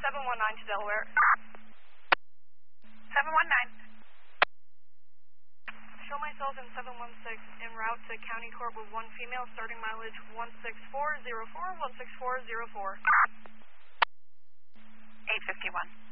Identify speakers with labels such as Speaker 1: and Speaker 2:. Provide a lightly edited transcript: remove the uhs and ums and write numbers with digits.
Speaker 1: 719 to Delaware.
Speaker 2: 719.
Speaker 1: Show myself in 716 en route to County Court with one female, starting mileage 16404, 16404.
Speaker 2: 851.